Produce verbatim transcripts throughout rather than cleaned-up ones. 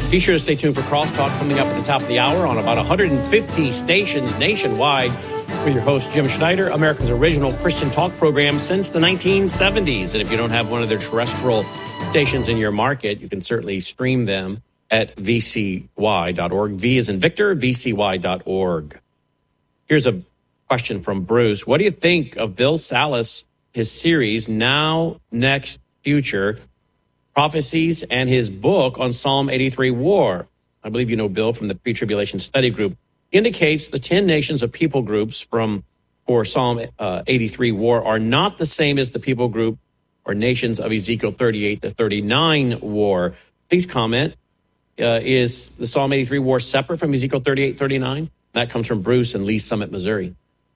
Be sure to stay tuned for Crosstalk coming up at the top of the hour on about one hundred fifty stations nationwide with your host, Jim Schneider, America's original Christian talk program since the nineteen seventies. And if you don't have one of their terrestrial stations in your market, you can certainly stream them at v c y dot org. V is in Victor, v c y dot org. Here's a question from Bruce. What do you think of Bill Salus, his series, Now, Next, Future, Prophecies, and his book on Psalm eighty-three War? I believe you know Bill from the Pre-Tribulation Study Group. Indicates the ten nations of people groups from for Psalm uh, eighty-three War are not the same as the people group or nations of Ezekiel thirty-eight to thirty-nine War. Please comment. Uh, is the Psalm eighty-three War separate from Ezekiel thirty-eight thirty-nine? That comes from Bruce in Lee Summit, Missouri.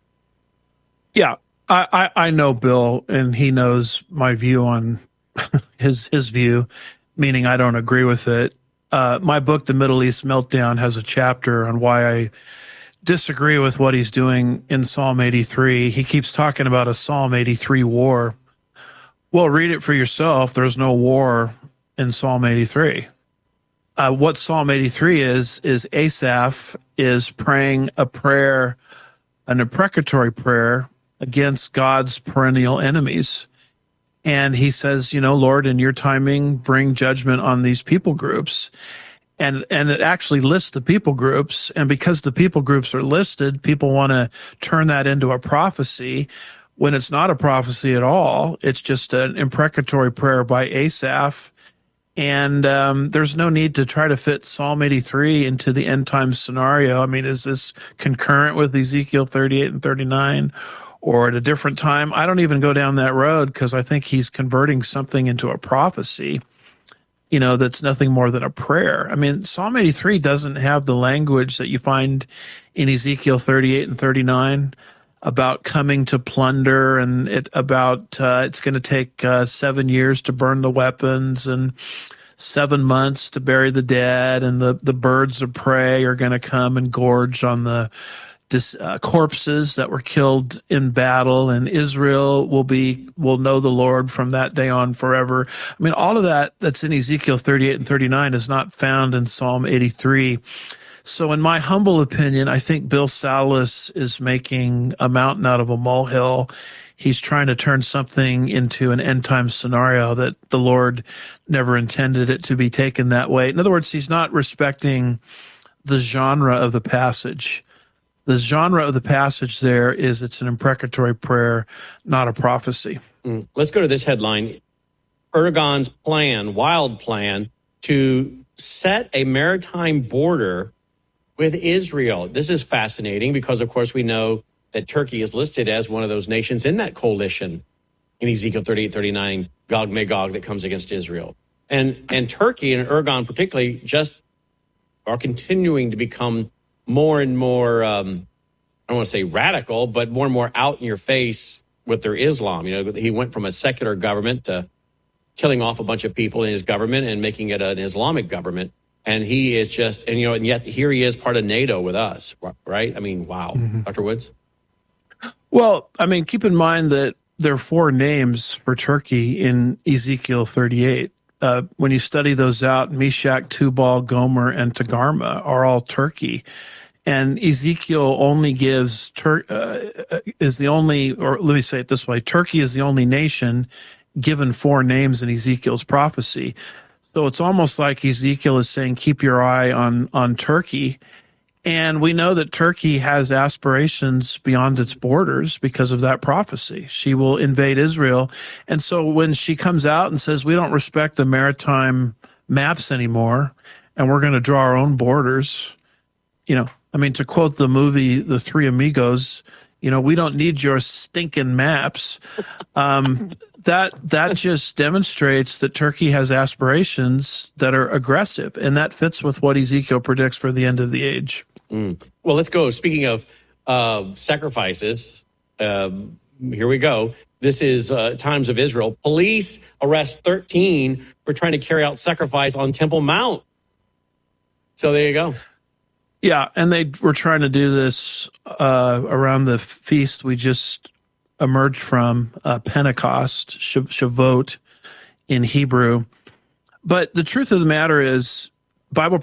Yeah, I, I, I know Bill, and he knows my view on his his view, meaning I don't agree with it. Uh, my book, The Middle East Meltdown, has a chapter on why I disagree with what he's doing in Psalm eighty-three. He keeps talking about a Psalm eighty-three war. Well, read it for yourself. There's no war in Psalm eighty-three. Uh, what Psalm eighty-three is, is Asaph is praying a prayer, an imprecatory prayer against God's perennial enemies. And he says, you know, Lord, in your timing, bring judgment on these people groups. And and it actually lists the people groups. And because the people groups are listed, people want to turn that into a prophecy when it's not a prophecy at all. It's just an imprecatory prayer by Asaph. And um, there's no need to try to fit Psalm eighty-three into the end time scenario. I mean, is this concurrent with Ezekiel thirty-eight and thirty-nine? Or at a different time? I don't even go down that road because I think he's converting something into a prophecy, you know, that's nothing more than a prayer. I mean, Psalm eighty-three doesn't have the language that you find in Ezekiel thirty-eight and thirty-nine about coming to plunder, and it about uh, it's going to take uh, seven years to burn the weapons and seven months to bury the dead, and the, the birds of prey are going to come and gorge on the This, uh, corpses that were killed in battle, and Israel will be will know the Lord from that day on forever. I mean, all of that that's in Ezekiel thirty-eight and thirty-nine is not found in Psalm eighty-three. So in my humble opinion, I think Bill Salus is making a mountain out of a molehill. He's trying to turn something into an end-time scenario that the Lord never intended it to be taken that way. In other words, he's not respecting the genre of the passage. The genre of the passage there is it's an imprecatory prayer, not a prophecy. Mm. Let's go to this headline. Erdogan's plan, wild plan, to set a maritime border with Israel. This is fascinating because, of course, we know that Turkey is listed as one of those nations in that coalition in Ezekiel thirty-eight thirty-nine, Gog Magog, that comes against Israel. And, and Turkey, and Erdogan particularly, just are continuing to become more and more, um, I don't want to say radical, but more and more out in your face with their Islam. You know, he went from a secular government to killing off a bunch of people in his government and making it an Islamic government. And he is just, and you know, and yet here he is part of NATO with us, right? I mean, wow. Mm-hmm. Doctor Woods? Well, I mean, keep in mind that there are four names for Turkey in Ezekiel thirty-eight. Uh, when you study those out, Meshach, Tubal, Gomer, and Togarmah are all Turkey. And Ezekiel only gives, Tur- uh, is the only, or let me say it this way, Turkey is the only nation given four names in Ezekiel's prophecy. So it's almost like Ezekiel is saying, keep your eye on, on Turkey. And we know that Turkey has aspirations beyond its borders because of that prophecy. She will invade Israel. And so when she comes out and says, we don't respect the maritime maps anymore, and we're going to draw our own borders, you know, I mean, to quote the movie, The Three Amigos, you know, we don't need your stinking maps. Um, that that just demonstrates that Turkey has aspirations that are aggressive, and that fits with what Ezekiel predicts for the end of the age. Mm. Well, let's go. Speaking of uh, sacrifices, um, here we go. This is uh, Times of Israel. Police arrest thirteen for trying to carry out sacrifice on Temple Mount. So there you go. Yeah, and they were trying to do this uh, around the feast we just emerged from, uh, Pentecost, Shavuot in Hebrew. But the truth of the matter is, Bible